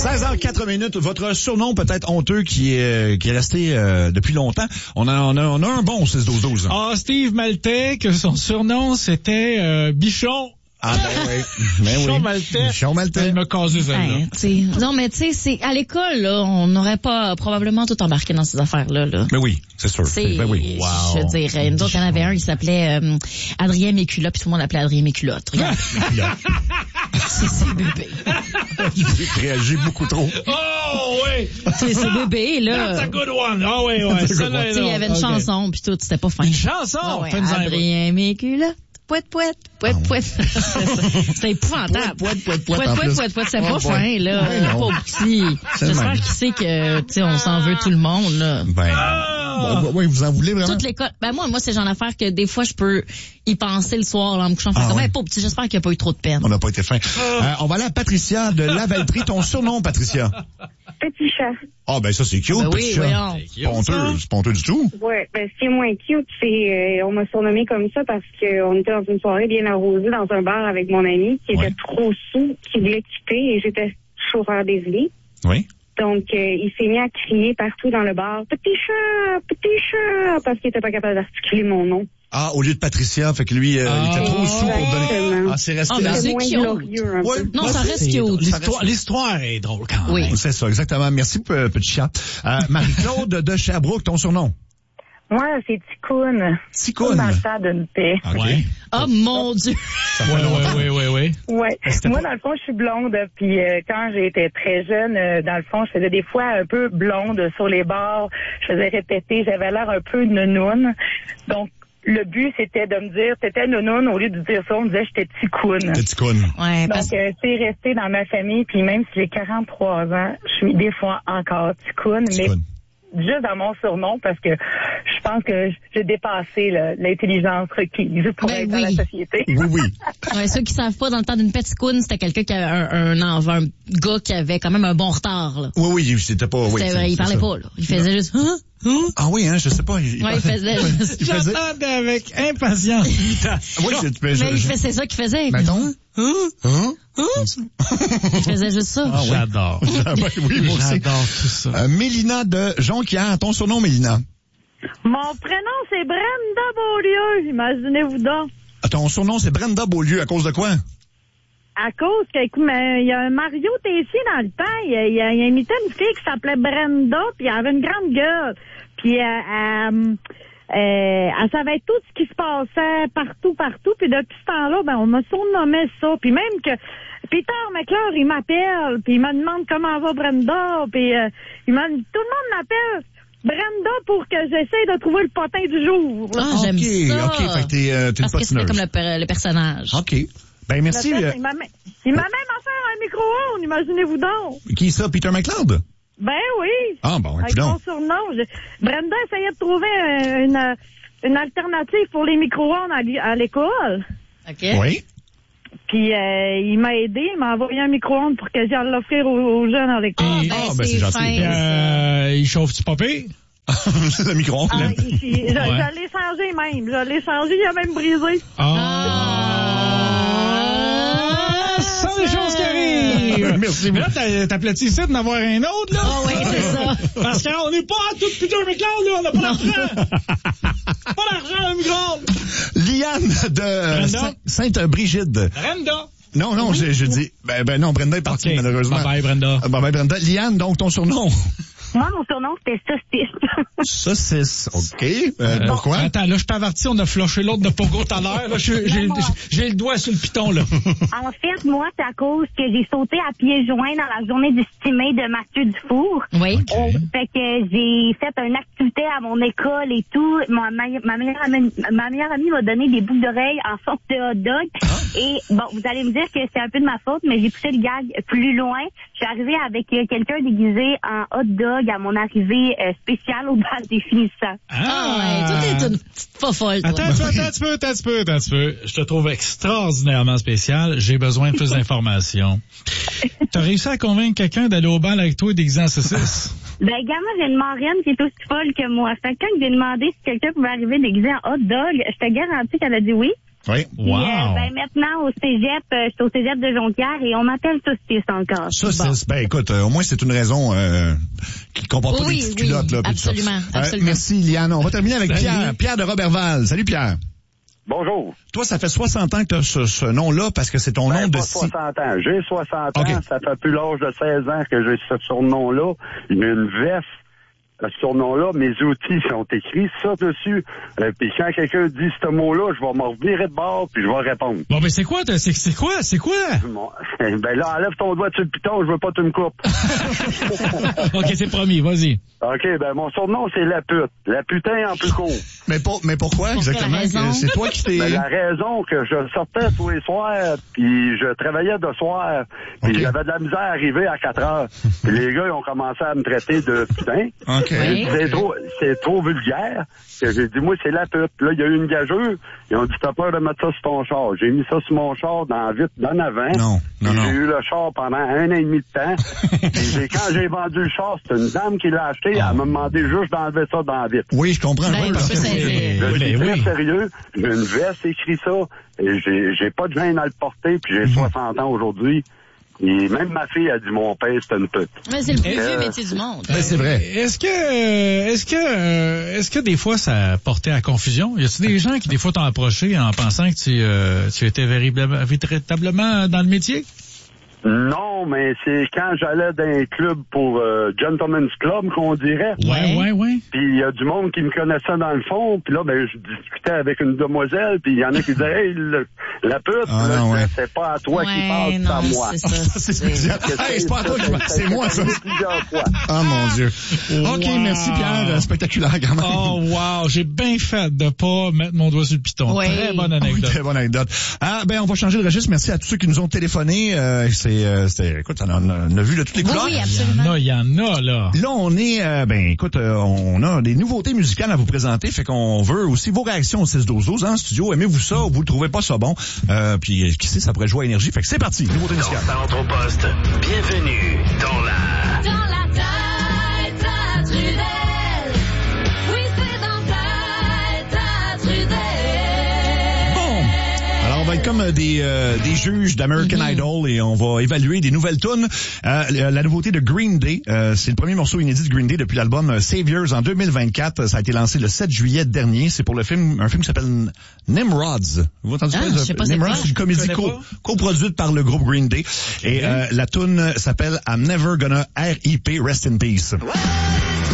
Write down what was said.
16h04. Votre surnom peut-être honteux qui est resté depuis longtemps. On a un bon 6-12-12. Ah, Steve Maltais, que son surnom c'était Bichon. Ah ben oui. Bichon Maltais. Il m'a causé celle-là. Non, mais tu sais, c'est à l'école, là, on n'aurait pas probablement tout embarqué dans ces affaires-là. Là. Mais oui, c'est sûr. Ben oui. Wow. Je veux dire, nous autres, il y en avait un, il s'appelait Adrien Méculotte, puis tout le monde l'appelait Adrien Méculotte. Regarde. C'est bébé. Il réagit beaucoup trop. Oh oui. C'est bébé, là. That's a good one. Ah oui. Il y avait une chanson, puis tout, c'était pas fin. Une chanson? Ah, ouais, Adrien Méculotte. Pouette. C'était épouvantable. Pouette. C'est pas fin, là. Pauvre petit. J'espère qu'il sait que, tu sais, on s'en veut tout le monde, là. Oui, vous en voulez vraiment? Toute l'école. Moi, c'est le genre d'affaire que des fois, je peux y penser le soir, là, en me couchant. Pauvre petit, j'espère qu'il n'y a pas eu trop de peine. On n'a pas été fin. On va aller à Patricia de Lavaltrie. Ton surnom, Patricia? Petit chat. Ah, ben ça, c'est cute, ben petit chat. C'est ponteux du tout. Ouais, ben ce qui est moins cute, c'est on m'a surnommé comme ça parce qu'on était dans une soirée bien arrosée dans un bar avec mon ami qui était trop sous, qui voulait quitter et j'étais chauffeur désigné. Oui. Donc, il s'est mis à crier partout dans le bar, petit chat, parce qu'il était pas capable d'articuler mon nom. Ah, au lieu de Patricia, fait que lui, il était trop sous pour donner. Ah, c'est resté là. C'est moins glorieux un peu. Non, ça reste cute. L'histoire est drôle quand même. Oui. C'est ça, exactement. Merci, petit chat. Marie-Claude de Sherbrooke, ton surnom? Moi, c'est Ticoune. Ticoune. Dans le temps d'une paix. Okay. Oh mon Dieu. Oui. Ouais. Moi, dans le fond, je suis blonde. Puis quand j'étais très jeune, dans le fond, je faisais des fois un peu blonde sur les bords. Je faisais répéter. J'avais l'air un peu nounoune. Donc, le but, c'était de me dire, t'étais nounoune, au lieu de dire ça, on me disait j'étais Ticoune. T'es Ticoune. Ouais, donc, c'est resté dans ma famille, puis même si j'ai 43 ans, je suis des fois encore Ticoune, mais juste dans mon surnom, parce que je pense que j'ai dépassé l'intelligence requise pour être dans la société. Oui. Ouais, ceux qui savent pas, dans le temps d'une petite-coune, c'était quelqu'un qui avait un gars qui avait quand même un bon retard, là. Oui, c'était pas... Oui, il parlait pas, là. Il faisait juste... Ah oui, je sais pas. Il faisait juste... J'attendais avec impatience. Oui, c'est ça qu'il faisait. Mettons. Il faisait juste ça. Ah, j'adore. Oui, moi aussi. J'adore tout ça. Mélina de Jonquière, ton surnom, Mélina? Mon prénom, c'est Brenda Beaulieu. Imaginez-vous donc. Ton surnom, c'est Brenda Beaulieu. À cause de quoi? À cause il y a un Mario Tessier dans le temps, il imitait une fille qui s'appelait Brenda, puis elle avait une grande gueule. Puis elle savait tout ce qui se passait partout. Puis depuis ce temps-là, on m'a surnommé ça. Puis même que Peter McClure, il m'appelle, puis il me demande comment va Brenda, puis tout le monde m'appelle Brenda pour que j'essaie de trouver le potin du jour. Ah, j'aime ça. OK, fait que t'es une parce que c'est comme le personnage. OK. Ben, merci. Il m'a même offert un micro-ondes, imaginez-vous donc. Qui ça, Peter McLeod? Ben oui. Ah, bon, avec mon surnom. Brenda essayait de trouver une alternative pour les micro-ondes à l'école. OK. Oui. Puis il m'a aidé, il m'a envoyé un micro-ondes pour que j'aille l'offrir aux jeunes à l'école. C'est gentil. Il chauffe-tu pas pire? C'est le micro-ondes. Je l'ai changé même. Il a même brisé. Ça, des choses qui arrivent. Merci. Mais là, t'aplatis ici d'en avoir un autre, là. Ah oui, c'est ça. Parce qu'on n'est pas à tout Peter McLeod, là. On n'a pas l'argent. Pas l'argent, le micro-ondes. Liane de Sainte-Brigide. Brenda. Non, je dis... Ben non, Brenda est partie, malheureusement. Bye, Brenda. Bye, Brenda. Liane, donc, ton surnom? Moi, mon surnom, c'était Saucisse. OK. Pourquoi? Attends, là, je t'avertis, on a floché l'autre de Pogo tout à l'heure. Là, j'ai le doigt sur le piton, là. En fait, moi, c'est à cause que j'ai sauté à pieds joints dans la journée du stimé de Mathieu Dufour. Oui. Fait que j'ai fait une activité à mon école et tout. Ma meilleure amie m'a donné des boucles d'oreilles en forme de hot dog. Et bon, vous allez me dire que c'est un peu de ma faute, mais j'ai poussé le gag plus loin. Je suis arrivée avec quelqu'un déguisé en hot dog à mon arrivée spéciale au bal des finissants. Toi, t'es une petite fofolle, toi. Attends un peu. Je te trouve extraordinairement spécial. J'ai besoin de plus d'informations. T'as réussi à convaincre quelqu'un d'aller au bal avec toi déguisé en saucisse? Ben, gamin, j'ai une marraine qui est aussi folle que moi. Fait que quand j'ai demandé si quelqu'un pouvait arriver déguisé en hot dog, je te garantis qu'elle a dit oui. Oui. Puis, maintenant, au cégep, je suis au cégep de Jonquière et on m'appelle saucisse encore. Saucisse. Ben, écoute, au moins, c'est une raison qui comporte pas des petites culottes. Là, absolument, absolument. Merci, Liane. On va terminer avec Pierre. Pierre de Robertval. Salut, Pierre. Bonjour. Toi, ça fait 60 ans que tu as ce nom-là parce que c'est ton nom de... Pas 60 ans. J'ai 60 ans. Ça fait plus l'âge de 16 ans que j'ai ce surnom-là. J'ai une veste. Ce surnom-là, mes outils sont écrits ça dessus. Puis quand quelqu'un dit ce mot-là, je vais me revirer de bord puis je vais répondre. Bon, mais c'est quoi? C'est quoi? Ben là, enlève ton doigt sur le piton, je veux pas que tu me coupes. OK, c'est promis, vas-y. OK, ben mon surnom, c'est la pute. La putain en plus court. Mais pourquoi exactement? C'est toi qui t'es... Ben, la raison que je sortais tous les soirs, puis je travaillais de soir, puis j'avais de la misère à arriver à 4 heures. Puis les gars, ils ont commencé à me traiter de putain. C'est trop vulgaire. Que j'ai dit, moi, c'est la pute. Là, il y a eu une gageure. Ils ont dit, t'as peur de mettre ça sur ton char. J'ai mis ça sur mon char dans la vitre d'en avant. Non. J'ai eu le char pendant 1 an et demi de temps. Quand j'ai vendu le char, c'est une dame qui l'a acheté. Elle m'a demandé juste d'enlever ça dans la vitre. Oui, je comprends. Parce que je suis très sérieux. J'ai une veste écrit ça. Et j'ai pas de gêne à le porter. Puis j'ai 60 ans aujourd'hui. Et même ma fille a dit, mon père, c'est une pute. Mais c'est le plus vieux métier du monde. Ben, c'est vrai. Est-ce que des fois ça portait à confusion? Y a-t-il des gens qui des fois t'ont approché en pensant que tu étais véritablement dans le métier? Non, mais c'est quand j'allais dans un club pour Gentleman's Club, qu'on dirait. Ouais. Puis il y a du monde qui me connaissait dans le fond. Puis là, ben je discutais avec une demoiselle. Puis il y en a qui disaient, hey, la pute, c'est pas à toi qui parle, c'est à moi. C'est ça. C'est pas à toi qui parle, c'est moi, ça. Plusieurs fois. Oh mon Dieu. Wow. OK, merci Pierre. Spectaculaire quand même. Oh wow, j'ai bien fait de pas mettre mon doigt sur le piton. Oui. Très bonne anecdote. Oui, très bonne anecdote. On va changer de registre. Merci à tous ceux qui nous ont téléphoné. Écoute, on a vu de toutes les couleurs. Oui, absolument. Il y en a, là. Là, on est, on a des nouveautés musicales à vous présenter, fait qu'on veut aussi vos réactions au 6-12-12 en studio. Aimez-vous ça ou vous le trouvez pas ça bon? Puis, qui sait, ça pourrait jouer à énergie. Fait que c'est parti, nouveauté musicale. Dans Anthropost, bienvenue dans la tête à Trudel. Oui, c'est dans tête à Trudel. Alors, on va être comme des juges d'American Idol et on va évaluer des nouvelles tunes. La nouveauté de Green Day, c'est le premier morceau inédit de Green Day depuis l'album Saviors en 2024. Ça a été lancé le 7 juillet dernier. C'est pour un film qui s'appelle Nimrods. Vous avez entendu parler de Nimrods? C'est une comédie coproduite par le groupe Green Day. Et la tune s'appelle I'm Never Gonna R.I.P. Rest in Peace.